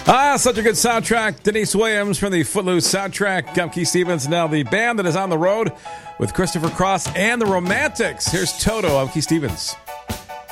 Such a good soundtrack. Denise Williams from the Footloose soundtrack. I'm Keith Stevens. Now the band that is on the road with Christopher Cross and the Romantics. Here's Toto. I'm Keith Stevens.